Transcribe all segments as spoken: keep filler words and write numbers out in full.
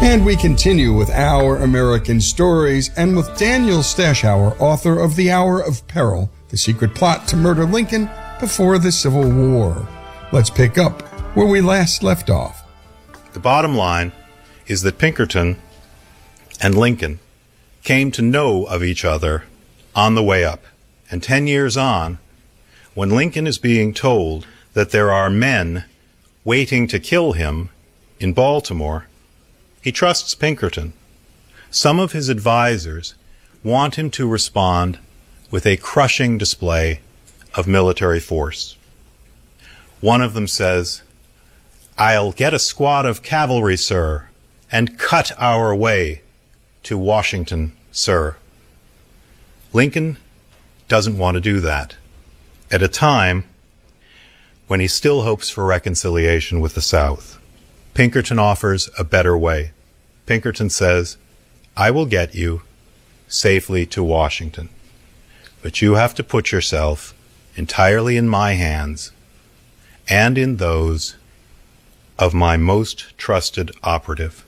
And we continue with Our American Stories and with Daniel Stashower, author of The Hour of Peril, The Secret Plot to Murder Lincoln Before the Civil War. Let's pick up where we last left off. The bottom line is that Pinkerton and Lincoln came to know of each other on the way up. And ten years on, when Lincoln is being told that there are men waiting to kill him in Baltimore, he trusts Pinkerton. Some of his advisors want him to respond with a crushing display of military force. One of them says, "I'll get a squad of cavalry, sir, and cut our way to Washington, sir." Lincoln doesn't want to do that at a time when he still hopes for reconciliation with the South. Pinkerton offers a better way. Pinkerton says, "I will get you safely to Washington, but you have to put yourself entirely in my hands and in those of my most trusted operative."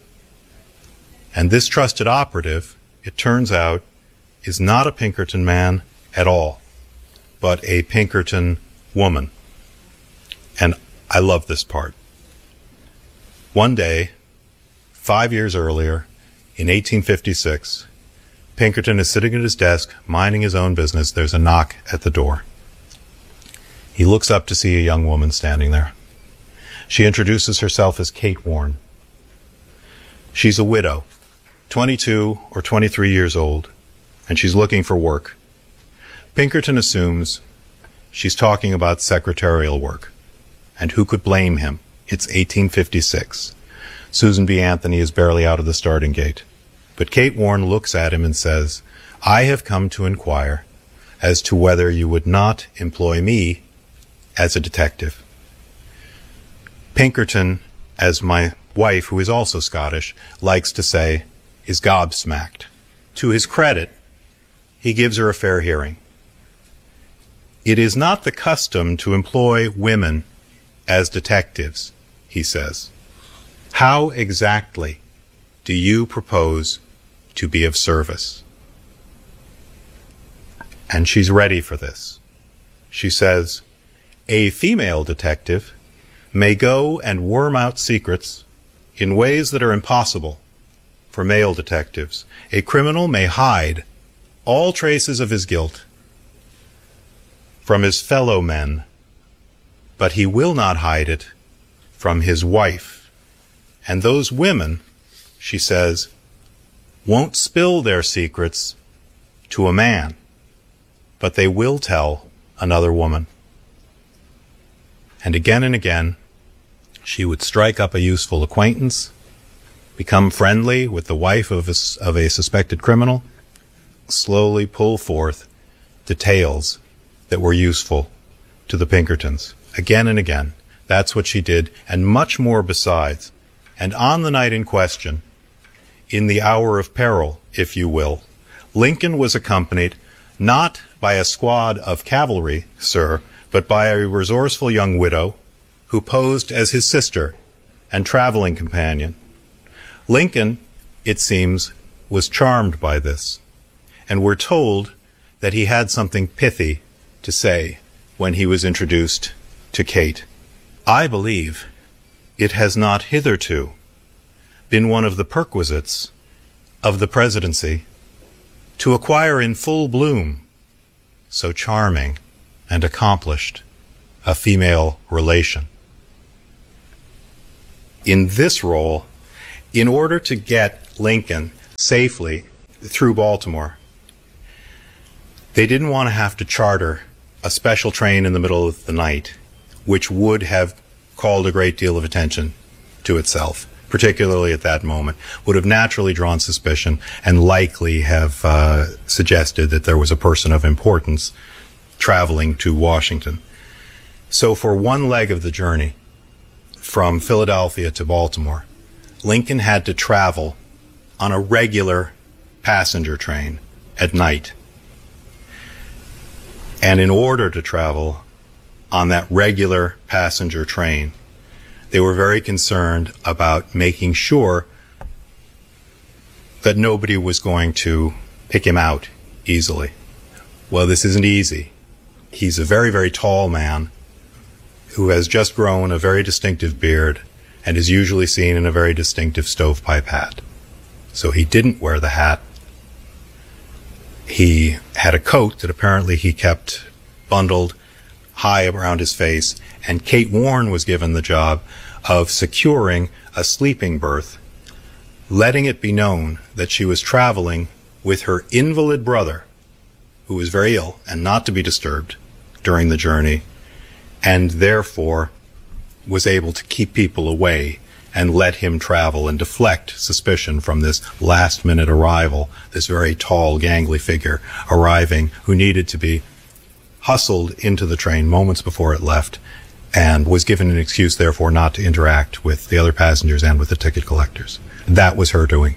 And this trusted operative, it turns out, is not a Pinkerton man at all, but a Pinkerton woman. And I love this part. One day, five years earlier, in eighteen fifty-six, Pinkerton is sitting at his desk, minding his own business. There's a knock at the door. He looks up to see a young woman standing there. She introduces herself as Kate Warren. She's a widow, twenty-two or twenty-three years old, and she's looking for work. Pinkerton assumes she's talking about secretarial work. And who could blame him? It's eighteen fifty-six. Susan B. Anthony is barely out of the starting gate. But Kate Warren looks at him and says, "I have come to inquire as to whether you would not employ me as a detective." Pinkerton, as my wife, who is also Scottish, likes to say, is gobsmacked. To his credit, he gives her a fair hearing. "It is not the custom to employ women as detectives," he says. "How exactly do you propose to be of service?" And she's ready for this. She says, "A female detective may go and worm out secrets in ways that are impossible for male detectives. A criminal may hide all traces of his guilt from his fellow men, but he will not hide it from his wife. And those women," she says, "won't spill their secrets to a man, but they will tell another woman." And again and again, she would strike up a useful acquaintance, become friendly with the wife of a, of a suspected criminal, slowly pull forth details that were useful to the Pinkertons. Again and again. That's what she did, and much more besides. And on the night in question, in the hour of peril, if you will, Lincoln was accompanied not by a squad of cavalry, sir, but by a resourceful young widow who posed as his sister and traveling companion. Lincoln, it seems, was charmed by this, and we're told that he had something pithy to say when he was introduced to Kate. "I believe it has not hitherto been one of the perquisites of the presidency to acquire in full bloom so charming and accomplished a female relation." In this role, in order to get Lincoln safely through Baltimore, they didn't want to have to charter a special train in the middle of the night, which would have called a great deal of attention to itself, particularly at that moment, would have naturally drawn suspicion and likely have uh, suggested that there was a person of importance traveling to Washington. So for one leg of the journey, from Philadelphia to Baltimore, Lincoln had to travel on a regular passenger train at night. And in order to travel on that regular passenger train, they were very concerned about making sure that nobody was going to pick him out easily. Well, this isn't easy. He's a very, very tall man who has just grown a very distinctive beard and is usually seen in a very distinctive stovepipe hat. So he didn't wear the hat. He had a coat that apparently he kept bundled high around his face, and Kate Warren was given the job of securing a sleeping berth, letting it be known that she was traveling with her invalid brother, who was very ill and not to be disturbed during the journey, and therefore was able to keep people away and let him travel and deflect suspicion from this last-minute arrival, this very tall, gangly figure arriving who needed to be hustled into the train moments before it left and was given an excuse, therefore, not to interact with the other passengers and with the ticket collectors. That was her doing.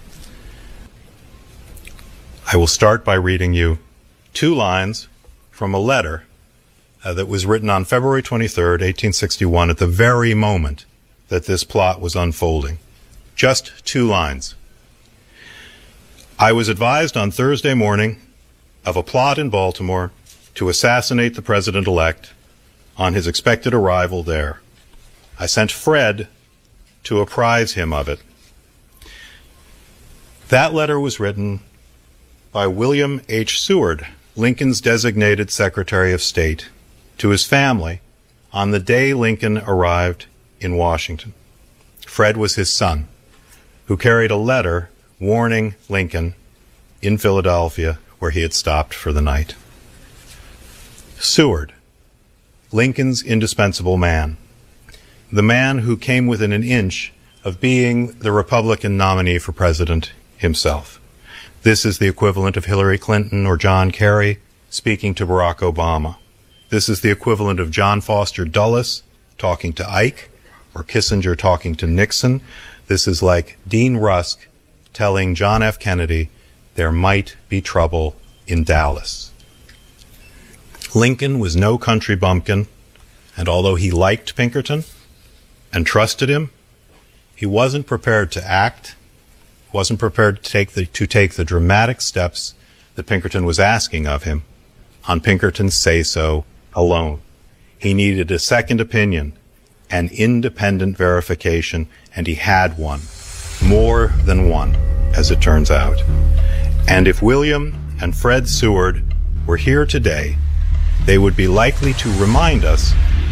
I will start by reading you two lines from a letter uh, that was written on February twenty-third, eighteen sixty-one, at the very moment that this plot was unfolding. Just two lines. I was advised on Thursday morning of a plot in Baltimore to assassinate the president-elect on his expected arrival there. I sent Fred to apprise him of it. That letter was written by William H. Seward, Lincoln's designated Secretary of State, to his family on the day Lincoln arrived in Washington. Fred was his son, who carried a letter warning Lincoln in Philadelphia, where he had stopped for the night. Seward, Lincoln's indispensable man, the man who came within an inch of being the Republican nominee for president himself. This is the equivalent of Hillary Clinton or John Kerry speaking to Barack Obama. This is the equivalent of John Foster Dulles talking to Ike, or Kissinger talking to Nixon. This is like Dean Rusk telling John F. Kennedy there might be trouble in Dallas. Lincoln was no country bumpkin, and although he liked Pinkerton and trusted him, he wasn't prepared to act, wasn't prepared to take the, to take the dramatic steps that Pinkerton was asking of him on Pinkerton's say-so alone. He needed a second opinion, an independent verification, and he had one. More than one, as it turns out. And if William and Fred Seward were here today, they would be likely to remind us,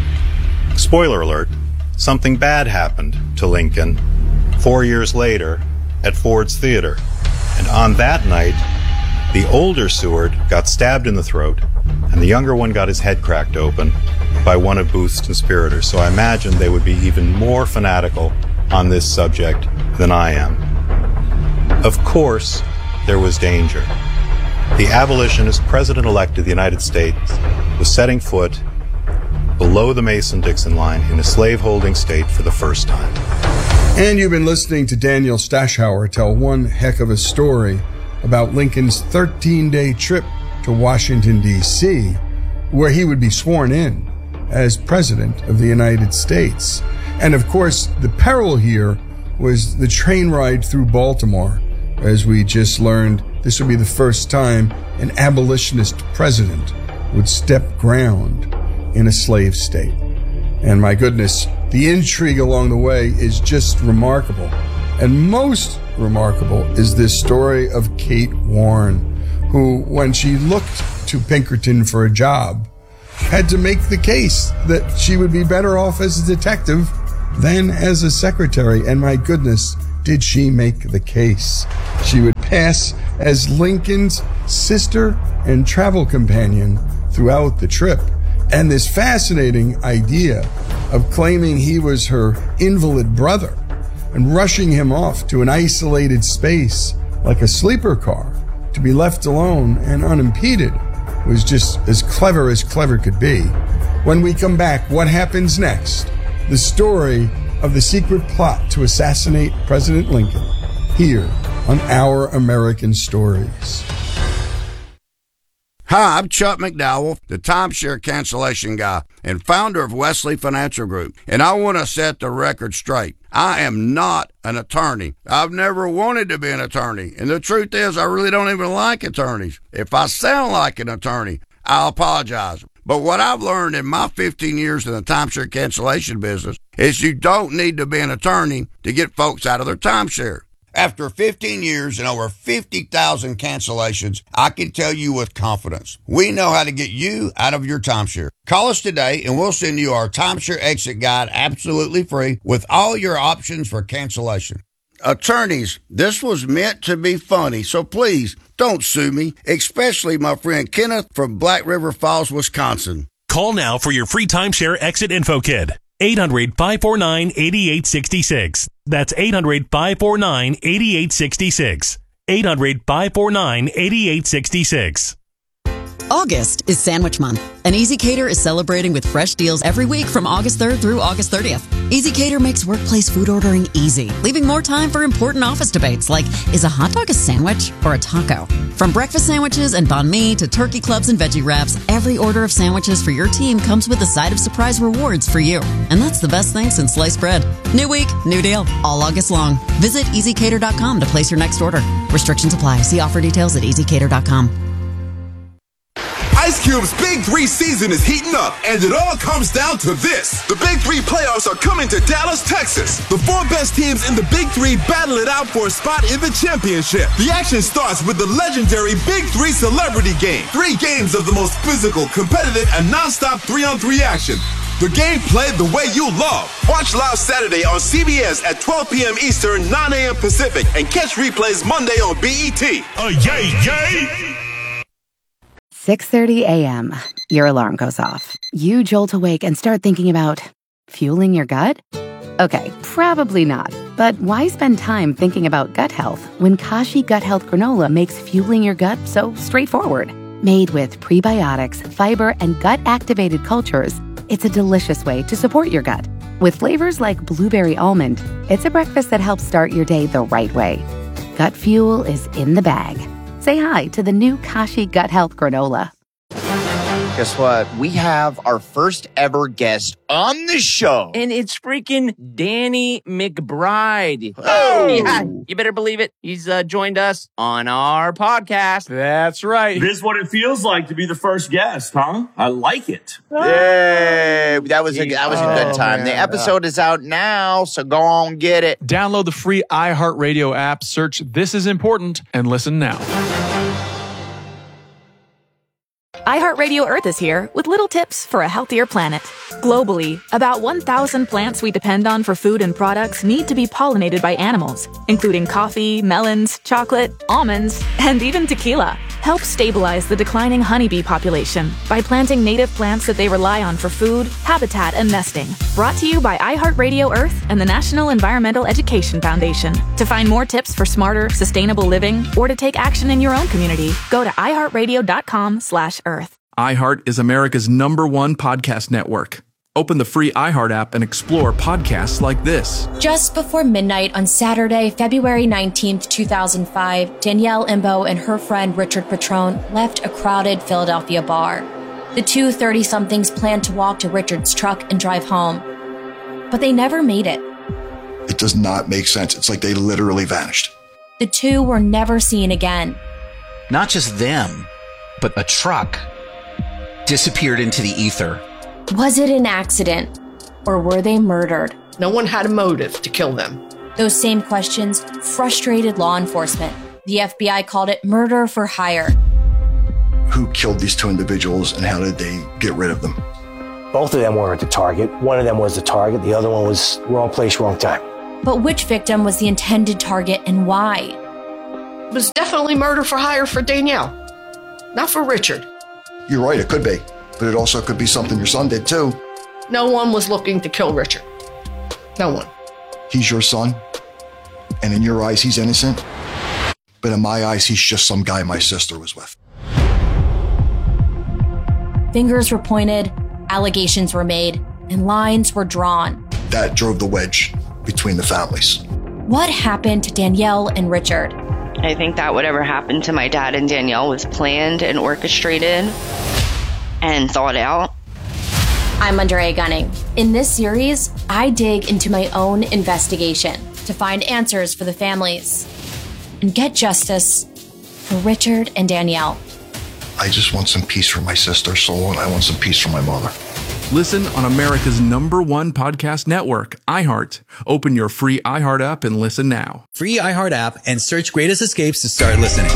spoiler alert, something bad happened to Lincoln four years later at Ford's Theater. And on that night, the older Seward got stabbed in the throat, and the younger one got his head cracked open by one of Booth's conspirators. So I imagine they would be even more fanatical on this subject than I am. Of course, there was danger. The abolitionist president-elect of the United States was setting foot below the Mason-Dixon line in a slave-holding state for the first time. And you've been listening to Daniel Stashauer tell one heck of a story about Lincoln's thirteen-day trip to Washington, D C, where he would be sworn in as President of the United States. And of course, the peril here was the train ride through Baltimore. As we just learned, this would be the first time an abolitionist president would step ground in a slave state. And my goodness, the intrigue along the way is just remarkable. And most remarkable is this story of Kate Warren, who, when she looked to Pinkerton for a job, had to make the case that she would be better off as a detective than as a secretary. And my goodness, did she make the case. She would pass as Lincoln's sister and travel companion throughout the trip. And this fascinating idea of claiming he was her invalid brother and rushing him off to an isolated space like a sleeper car to be left alone and unimpeded was just as clever as clever could be. When we come back, what happens next? The story of the secret plot to assassinate President Lincoln, here on Our American Stories. Hi, I'm Chuck McDowell, the timeshare cancellation guy and founder of Wesley Financial Group, and I want to set the record straight. I am not an attorney. I've never wanted to be an attorney. And the truth is, I really don't even like attorneys. If I sound like an attorney, I'll apologize. But what I've learned in my fifteen years in the timeshare cancellation business is you don't need to be an attorney to get folks out of their timeshare. After fifteen years and over fifty thousand cancellations, I can tell you with confidence, we know how to get you out of your timeshare. Call us today and we'll send you our timeshare exit guide absolutely free with all your options for cancellation. Attorneys, this was meant to be funny, so please don't sue me, especially my friend Kenneth from Black River Falls, Wisconsin. Call now for your free timeshare exit info kit. eight hundred, five four nine, eight eight six six. That's eight hundred, five four nine, eight eight six six. eight hundred, five four nine, eight eight six six. August is Sandwich Month, and EasyCater is celebrating with fresh deals every week from August third through August thirtieth. EasyCater makes workplace food ordering easy, leaving more time for important office debates like, is a hot dog a sandwich or a taco? From breakfast sandwiches and banh mi to turkey clubs and veggie wraps, every order of sandwiches for your team comes with a side of surprise rewards for you. And that's the best thing since sliced bread. New week, new deal, all August long. Visit easy cater dot com to place your next order. Restrictions apply. See offer details at easy cater dot com. Ice Cube's Big Three season is heating up, and it all comes down to this. The Big Three playoffs are coming to Dallas, Texas. The four best teams in the Big Three battle it out for a spot in the championship. The action starts with the legendary Big Three Celebrity Game. Three games of the most physical, competitive, and non-stop three-on-three action. The game played the way you love. Watch live Saturday on C B S at twelve p.m. Eastern, nine a.m. Pacific, and catch replays Monday on B E T. Oh, yay, yay! six thirty a.m. Your alarm goes off. You jolt awake and start thinking about fueling your gut? Okay, probably not. But why spend time thinking about gut health when Kashi Gut Health Granola makes fueling your gut so straightforward? Made with prebiotics, fiber, and gut-activated cultures, it's a delicious way to support your gut. With flavors like blueberry almond, it's a breakfast that helps start your day the right way. Gut fuel is in the bag. Say hi to the new Kashi Gut Health Granola. Guess what? We have our first ever guest on the show. And it's freaking Danny McBride. Oh! Yeah, you better believe it. He's uh, joined us on our podcast. That's right. This is what it feels like to be the first guest, huh? I like it. Yay! That was a, that was a good time. Oh, the episode is out now, so go on get it. Download the free iHeartRadio app, search This Is Important, and listen now. iHeartRadio Earth is here with little tips for a healthier planet. Globally, about one thousand plants we depend on for food and products need to be pollinated by animals, including coffee, melons, chocolate, almonds, and even tequila. Help stabilize the declining honeybee population by planting native plants that they rely on for food, habitat, and nesting. Brought to you by iHeartRadio Earth and the National Environmental Education Foundation. To find more tips for smarter, sustainable living, or to take action in your own community, go to iHeartRadio.com slash Earth. iHeart is America's number one podcast network. Open the free iHeart app and explore podcasts like this. Just before midnight on Saturday, February nineteenth, two thousand five, Danielle Imbo and her friend Richard Patrone left a crowded Philadelphia bar. The two thirty-somethings planned to walk to Richard's truck and drive home, but they never made it. It does not make sense. It's like they literally vanished. The two were never seen again. Not just them, but a truck disappeared into the ether. Was it an accident, or were they murdered? No one had a motive to kill them. Those same questions frustrated law enforcement. The F B I called it murder for hire. Who killed these two individuals and how did they get rid of them? Both of them weren't the target. One of them was the target. The other one was wrong place, wrong time. But which victim was the intended target and why? It was definitely murder for hire for Danielle, not for Richard. You're right, it could be. But it also could be something your son did too. No one was looking to kill Richard. No one. He's your son, and in your eyes, he's innocent. But in my eyes, he's just some guy my sister was with. Fingers were pointed, allegations were made, and lines were drawn. That drove the wedge between the families. What happened to Danielle and Richard? I think that whatever happened to my dad and Danielle was planned and orchestrated and thought out. I'm Under A Gunning. In this series, I dig into my own investigation to find answers for the families and get justice for Richard and Danielle. I just want some peace for my sister, Soul, and I want some peace for my mother. Listen on America's number one podcast network, iHeart. Open your free iHeart app and listen now. Free iHeart app and search Greatest Escapes to start listening.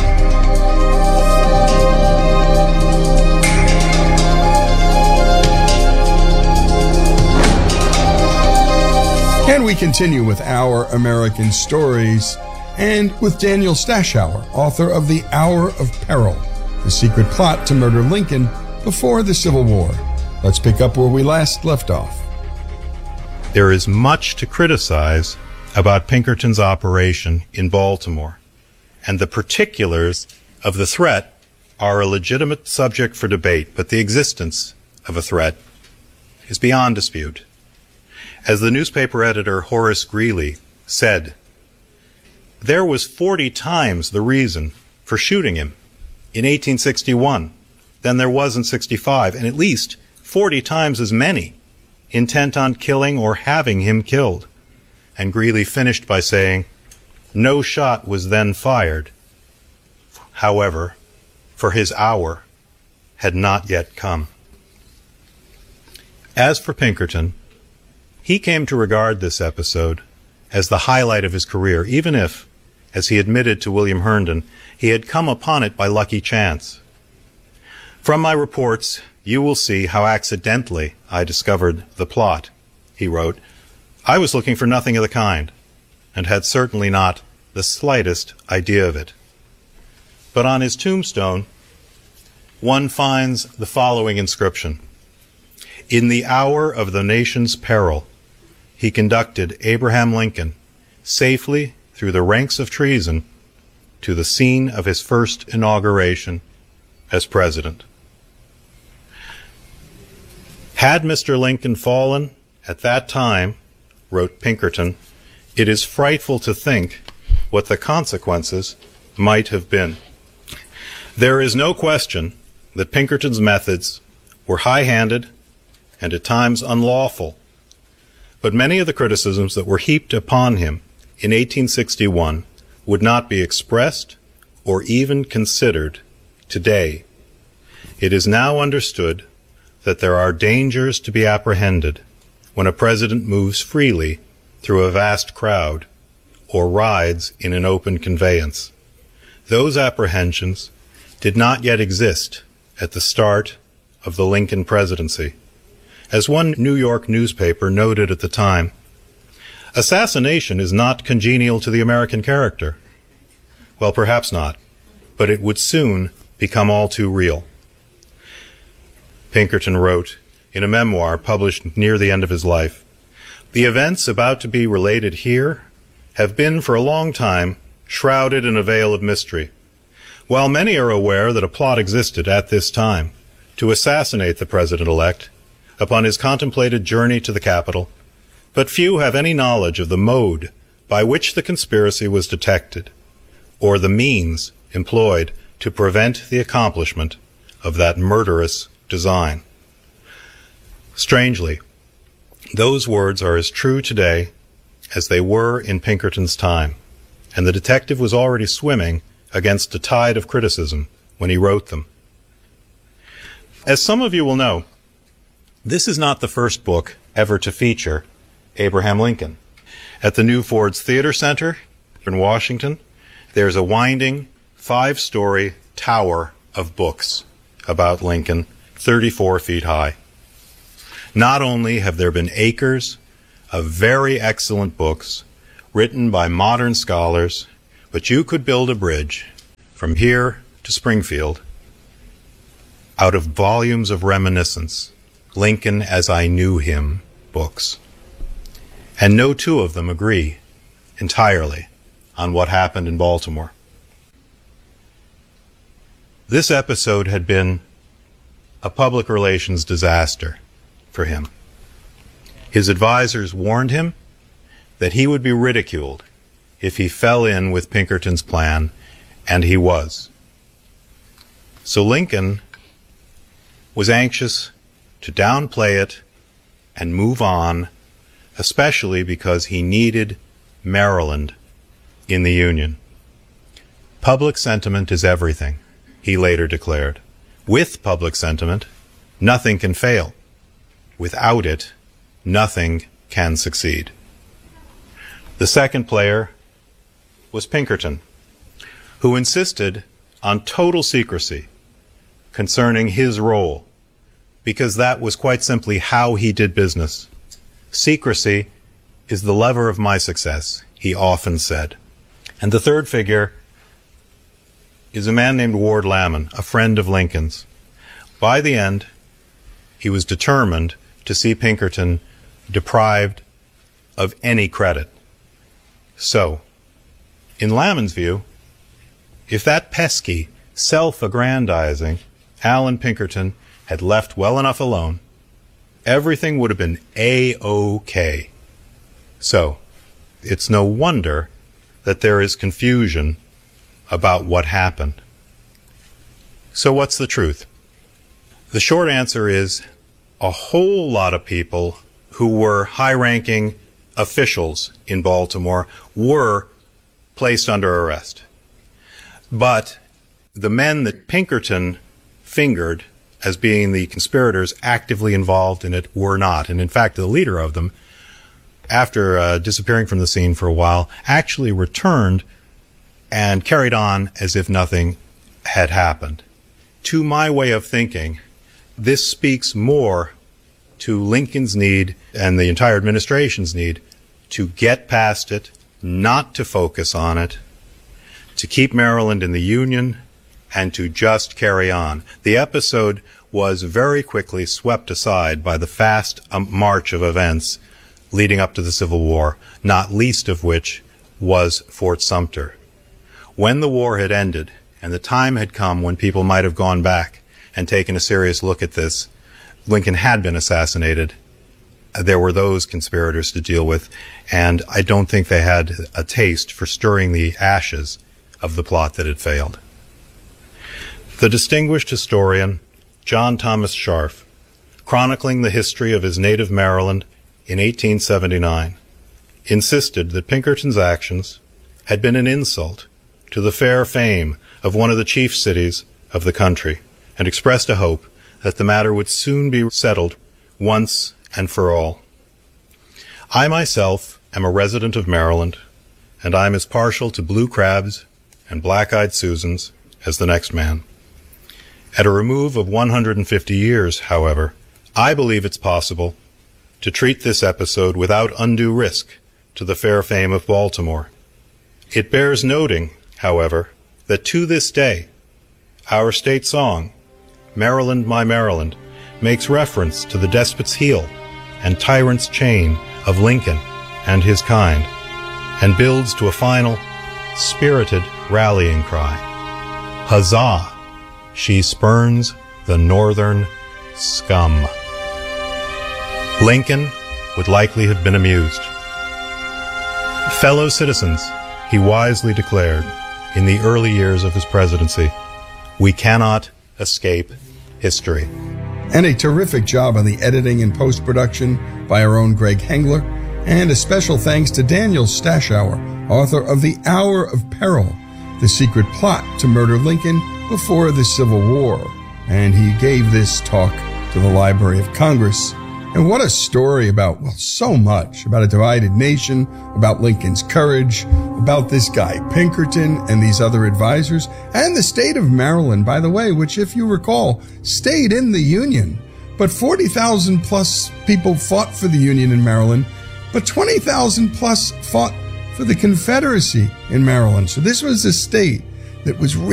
And we continue with Our American Stories and with Daniel Stashower, author of The Hour of Peril, the secret plot to murder Lincoln before the Civil War. Let's pick up where we last left off. There is much to criticize about Pinkerton's operation in Baltimore, and the particulars of the threat are a legitimate subject for debate, but the existence of a threat is beyond dispute. As the newspaper editor Horace Greeley said, there was forty times the reason for shooting him in eighteen sixty-one than there was in sixty-five, and at least forty times as many intent on killing or having him killed. And Greeley finished by saying, no shot was then fired. However, for his hour had not yet come. As for Pinkerton, he came to regard this episode as the highlight of his career, even if, as he admitted to William Herndon, he had come upon it by lucky chance. From my reports, you will see how accidentally I discovered the plot, he wrote. I was looking for nothing of the kind, and had certainly not the slightest idea of it. But on his tombstone, one finds the following inscription. In the hour of the nation's peril, he conducted Abraham Lincoln safely through the ranks of treason to the scene of his first inauguration as president. Had Mister Lincoln fallen at that time, wrote Pinkerton, it is frightful to think what the consequences might have been. There is no question that Pinkerton's methods were high-handed and at times unlawful, but many of the criticisms that were heaped upon him in eighteen sixty-one would not be expressed or even considered today. It is now understood that there are dangers to be apprehended when a president moves freely through a vast crowd or rides in an open conveyance. Those apprehensions did not yet exist at the start of the Lincoln presidency. As one New York newspaper noted at the time, assassination is not congenial to the American character. Well, perhaps not, but it would soon become all too real. Pinkerton wrote in a memoir published near the end of his life, the events about to be related here have been for a long time shrouded in a veil of mystery. While many are aware that a plot existed at this time to assassinate the president-elect upon his contemplated journey to the Capitol, but few have any knowledge of the mode by which the conspiracy was detected, or the means employed to prevent the accomplishment of that murderous design. Strangely, those words are as true today as they were in Pinkerton's time, and the detective was already swimming against a tide of criticism when he wrote them. As some of you will know, this is not the first book ever to feature Abraham Lincoln. At the New Ford's Theater Center in Washington, there's a winding five-story tower of books about Lincoln, thirty-four feet high. Not only have there been acres of very excellent books written by modern scholars, but you could build a bridge from here to Springfield out of volumes of reminiscence, Lincoln as I Knew Him books. And no two of them agree entirely on what happened in Baltimore. This episode had been a public relations disaster for him. His advisors warned him that he would be ridiculed if he fell in with Pinkerton's plan, and he was. So Lincoln was anxious to downplay it and move on, especially because he needed Maryland in the Union. Public sentiment is everything, he later declared. With public sentiment, nothing can fail. Without it, nothing can succeed. The second player was Pinkerton, who insisted on total secrecy concerning his role, because that was quite simply how he did business. Secrecy is the lever of my success, he often said. And the third figure is a man named Ward Lamon, a friend of Lincoln's. By the end, he was determined to see Pinkerton deprived of any credit. So, in Lamon's view, if that pesky, self-aggrandizing Allan Pinkerton had left well enough alone, everything would have been A-OK. So, it's no wonder that there is confusion about what happened. So what's the truth? The short answer is a whole lot of people who were high-ranking officials in Baltimore were placed under arrest. But the men that Pinkerton fingered as being the conspirators actively involved in it were not. And in fact, the leader of them, after uh, disappearing from the scene for a while, actually returned and carried on as if nothing had happened. To my way of thinking, this speaks more to Lincoln's need and the entire administration's need to get past it, not to focus on it, to keep Maryland in the Union, and to just carry on. The episode was very quickly swept aside by the fast um, march of events leading up to the Civil War, not least of which was Fort Sumter. When the war had ended, and the time had come when people might have gone back and taken a serious look at this, Lincoln had been assassinated. There were those conspirators to deal with, and I don't think they had a taste for stirring the ashes of the plot that had failed. The distinguished historian John Thomas Scharf, chronicling the history of his native Maryland in eighteen seventy-nine, insisted that Pinkerton's actions had been an insult to the fair fame of one of the chief cities of the country, and expressed a hope that the matter would soon be settled once and for all. I myself am a resident of Maryland, and I'm as partial to blue crabs and black-eyed Susans as the next man. At a remove of one hundred fifty years, however, I believe it's possible to treat this episode without undue risk to the fair fame of Baltimore. It bears noting, however, that to this day, our state song, Maryland, My Maryland, makes reference to the despot's heel and tyrant's chain of Lincoln and his kind, and builds to a final, spirited rallying cry. Huzzah! She spurns the northern scum. Lincoln would likely have been amused. Fellow citizens, he wisely declared in the early years of his presidency, we cannot escape history. And a terrific job on the editing and post-production by our own Greg Hengler. And a special thanks to Daniel Stashower, author of The Hour of Peril, the secret plot to murder Lincoln before the Civil War. And he gave this talk to the Library of Congress. And what a story about, well, so much, about a divided nation, about Lincoln's courage, about this guy Pinkerton and these other advisors, and the state of Maryland, by the way, which, if you recall, stayed in the Union. But forty thousand plus people fought for the Union in Maryland, but twenty thousand plus fought for the Confederacy in Maryland. So this was a state that was